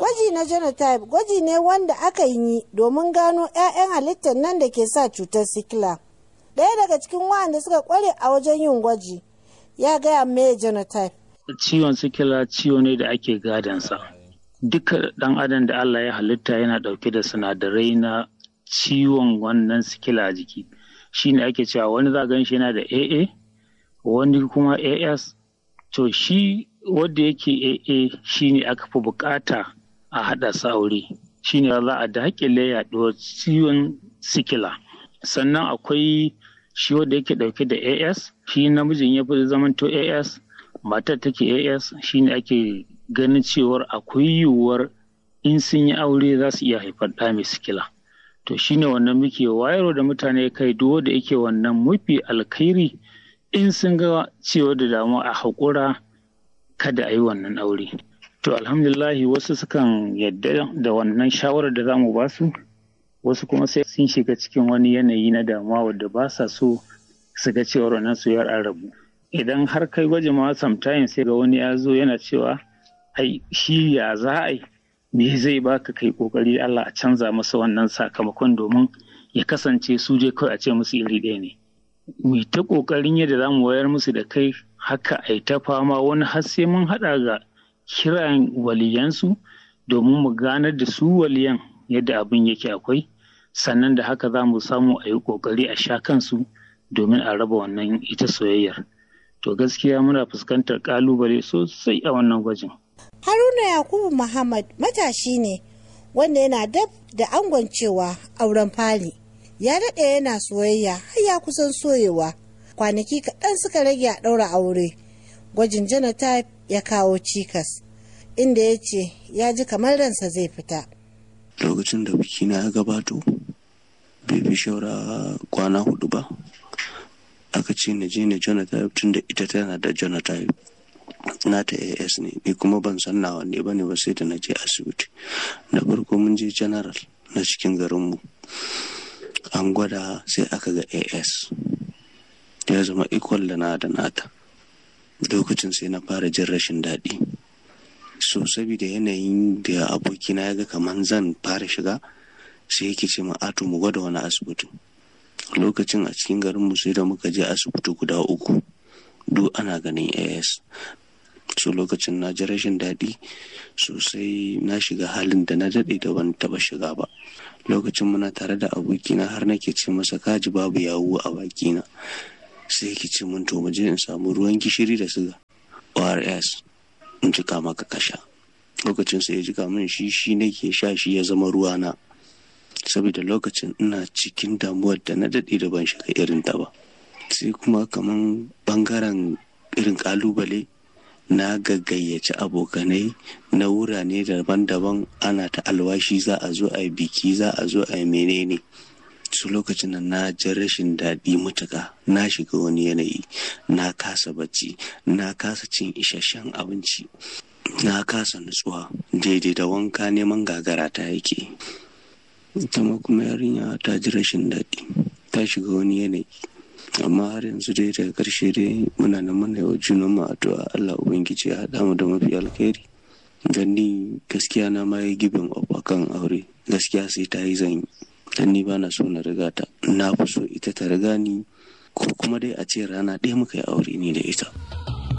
Gwaji na genotype gwaji ne wanda aka yi domin gano 'ya'yan halittar nan da ke sa cutar sikila. Ɗaya daga cikin waɗanda suka kware a wajen yin gwaji ya gaya me genotype. Ciwon sikila ciwo ne da ake gadansa. Duka ɗan adam da Allah ya halitta yana ɗauke da sinadarai na ciwon wannan sikila a jiki. Shi ne ake cewa wani za gan shi yana da AA, wani kuma AS. To shi wanda yake AA shi ne aka fi bukata a haɗa sa aure. Shi ne za a daƙile yaɗuwar ciwon sikila. Sannan akwai shi wanda yake ɗauke da AS, shi namijin ya fi zamanto AS, matar take AS, shi ne ake ganin cewar akwai yiwuwar in sun yi aure za su iya haifar ɗa mai sikila. To shi ne wannan muke wayarwa da mutane kai duk da yake wannan mafi alkhairi in sun ga cewa da damuwa a haƙura kada a yi wannan aure. To alhamdulillahi wasu sukan yadda da wannan shawarar da za mu ba su, wasu kuma sai sun shiga cikin wani yanayi na damuwa wadda ba sa so su ga cewar wannan soyayyar an rabu. Idan har kai gwaji ma sometimes sai ga wani ya zo yana cewa ai shi ya za a yi me zai baka kai kokari Allah a canza masa wannan sakamakon domin ya kasance su je kawai a ce musu iri ɗaya ne. Mu ta kokarin yadda za mu wayar musu da kai haka a ta fama wani har sai mun haɗa ga kiran waliyansu domin mu ganar da su waliyan yadda abin yake akwai, sannan da haka za mu samu a yi kokari a sha kansu domin a raba wannan ita soyayyar. To gaskiya muna fuskantar kalubale sosai a wannan gwajin. Haruna Yakubu Muhammad matashi ne wanda yana dab da angwancewa auren fari. Ya daɗe yana soyayya har ya kusan soyewa. Kwanaki kaɗan suka rage a ɗaura aure. Gwajin genotype ya kawo cikas, inda ya ce ya ji kamar ransa zai fita. Lokacin da bikina ya gabato, bai fi shaura kwana 4 ba. Aka ce na je na genotype tun da ita tana da genotype. Na ta AS ne, ni kuma ban san nawa ne bane ba sai da na je asibiti. Da farko mun je general na cikin garinmu. An gwada sai aka ga AS. Ya zama equal da na da nata. Lokacin sai na fara jin rashin daɗi. So saboda yanayin da abokina ya ga kaman zan fara shiga, sai yake ce ma ato mu gwada wani asibiti. Lokacin a cikin garinmu sai da muka je asibiti guda 3. Duk ana ganin AS. So lokacin na ji rashin daɗi sosai, na shiga halin da na daɗe da ban taɓa shiga ba. Lokacin muna tare da abokina har nake ce masa kaji babu yawu a bakina. Sai yake ce mun to mu je in samu ruwan gishiri da siga ORS in jika maka kasha. Lokacin sai ya jika min shi nake sha, shi ya zama ruwana. Saboda lokacin ina cikin damuwar da na daɗe da ban shiga irin ta ba. Sai kuma kaman bangaren irin kalubale na gaggayyaci abokanai na wurare daban-daban, ana ta alwashi za a zo a yi biki, za a zo a yi menene. Su lokacin nan na ji rashin daɗi mutuka, na shiga wani yanayi, na kasa bacci, na kasa cin isasshen abinci, na kasa nutsuwa, daidai da wanka neman gagara ta yake. Ita ma kuma yarinya ta ji rashin daɗi, ta shiga wani yanayi. Amma har yanzu dai daga ƙarshe dai muna nan muna yau junan mu addu'a Allah ubangiji ya haɗa mu da mafi alkhairi. Dan ni gaskiya na ma yi gibin up akan aure, gaskiya sai ta yi zan yi. Dan ni bana so na riga ta, na fi so ita ta riga ni, ko kuma dai a ce rana ɗaya muka yi aure ni da ita.